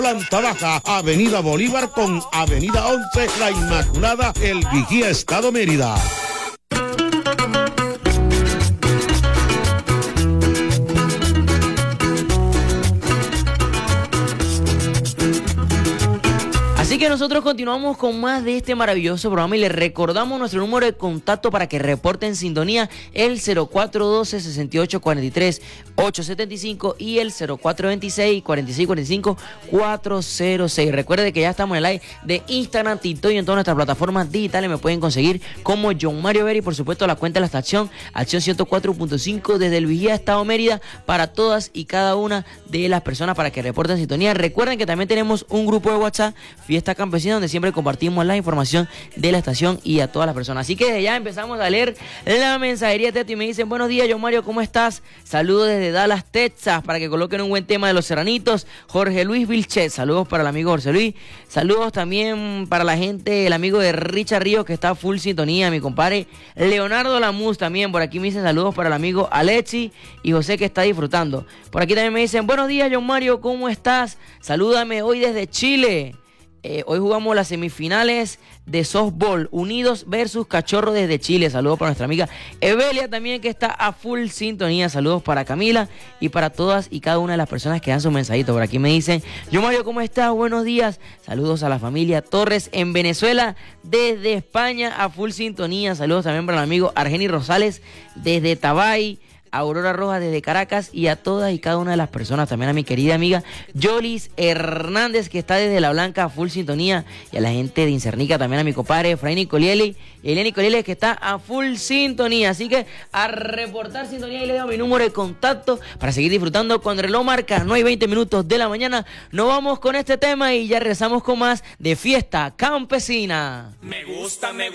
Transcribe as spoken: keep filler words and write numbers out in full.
Planta baja, Avenida Bolívar con Avenida once, La Inmaculada, El Vigía, Estado Mérida. Así que nosotros continuamos con más de este maravilloso programa y les recordamos nuestro número de contacto para que reporten sintonía, el cero cuatro uno dos, seis ocho cuatro tres, ocho siete cinco y el cero cuatro dos seis, cuatro seis cuatro cinco, cuatro cero seis. Recuerde que ya estamos en el live de Instagram, TikTok y en todas nuestras plataformas digitales. Me pueden conseguir como John Mario Vera y por supuesto la cuenta de la estación Acción ciento cuatro punto cinco desde el Vigía, Estado Mérida, para todas y cada una de las personas para que reporten sintonía. Recuerden que también tenemos un grupo de WhatsApp, Fiesta Campesina, donde siempre compartimos la información de la estación y a todas las personas. Así que desde ya empezamos a leer la mensajería de texto y me dicen: buenos días, John Mario, ¿cómo estás? Saludos desde Dallas, Texas, para que coloquen un buen tema de los serranitos. Jorge Luis Vilchet, saludos para el amigo Jorge Luis. Saludos también para la gente, el amigo de Richard Ríos, que está full sintonía, mi compadre Leonardo Lamus también. Por aquí me dicen saludos para el amigo Alexi y José, que está disfrutando. Por aquí también me dicen: buenos días, John Mario, ¿cómo estás? Salúdame hoy desde Chile. Eh, hoy jugamos las semifinales de softball, Unidos versus Cachorro desde Chile. Saludos para nuestra amiga Evelia también, que está a full sintonía. Saludos para Camila y para todas y cada una de las personas que dan su mensajito. Por aquí me dicen: yo Mario, ¿cómo estás? Buenos días. Saludos a la familia Torres en Venezuela, desde España a full sintonía. Saludos también para el amigo Argeni Rosales desde Tabay, Aurora Rojas desde Caracas y a todas y cada una de las personas, también a mi querida amiga Yolis Hernández, que está desde La Blanca a full sintonía, y a la gente de Incernica, también a mi compadre Fray Nicolieli y Elian Nicolieli, que está a full sintonía. Así que a reportar sintonía y le doy mi número de contacto para seguir disfrutando cuando el reloj marca no hay veinte minutos de la mañana. Nos vamos con este tema y ya regresamos con más de Fiesta Campesina. Me gusta, me